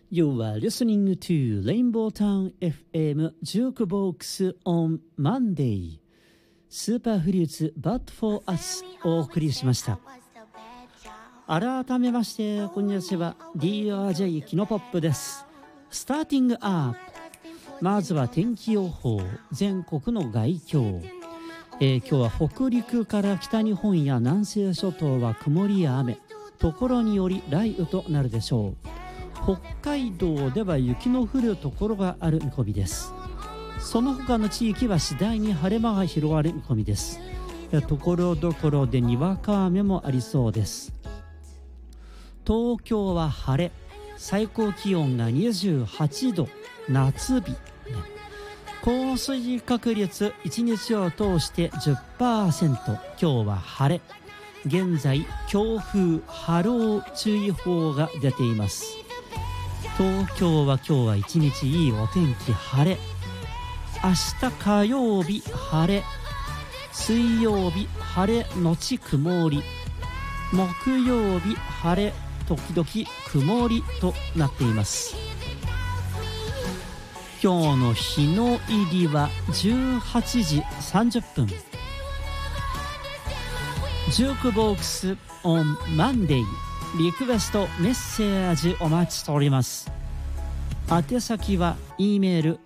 You are listening to Rainbow Town FM Jukebox on Monday スーパーフリーツ But for Us をお送りしました。改めましてこんにちは、 DRJ キノポップです。スターティングアップ、まずは天気予報、全国の概況。今日は北陸から北日本や南西諸島は曇りや雨、ところにより雷雨となるでしょう。北海道では雪の降るところがある見込みです。その他の地域は次第に晴れ間が広がる見込みです。ところどころでにわか雨もありそうです。東京は晴れ、最高気温が28度、夏日、降水確率1日を通して 10%。 今日は晴れ、現在強風波浪注意報が出ています。東京は今日は一日いいお天気、晴れ。明日火曜日晴れ、水曜日晴れのち曇り、木曜日晴れ時々曇りとなっています。今日の日の入りは18時30分。ジュークボックス on Monday、 リクエストメッセージお待ちしております。宛先は E メール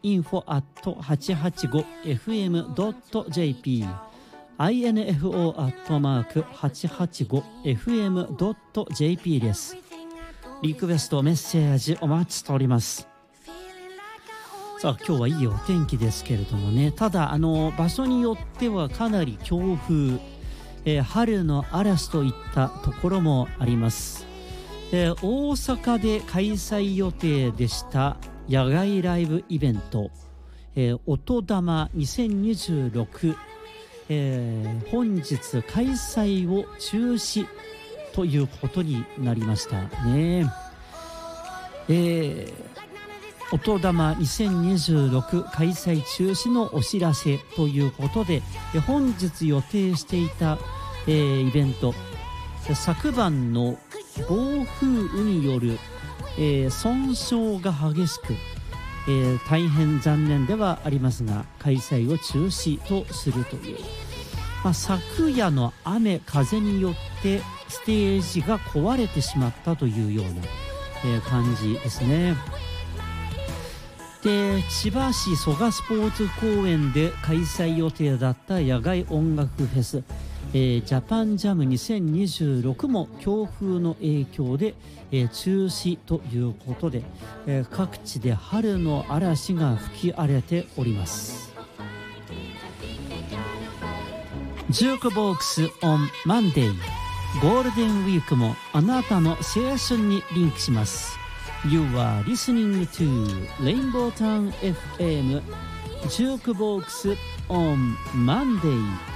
info@885fm.jp info@885fm.jp です。リクエストメッセージお待ちしております。さあ今日はいいお天気ですけれどもね、ただ場所によってはかなり強風、春の嵐といったところもあります。大阪で開催予定でした野外ライブイベント、音玉2026、本日開催を中止ということになりましたね。音玉2026開催中止のお知らせということで、本日予定していた、イベント、昨晩の暴風雨による、損傷が激しく、大変残念ではありますが開催を中止とするという、昨夜の雨風によってステージが壊れてしまったというような、感じですね。で、千葉市蘇我スポーツ公園で開催予定だった野外音楽フェス、ジャパンジャム2026も強風の影響で、中止ということで、各地で春の嵐が吹き荒れております。ジュークボックス on Monday、 ゴールデンウィークもあなたの青春にリンクします。 You are listening to Rainbow Town FM ジュークボックス on Monday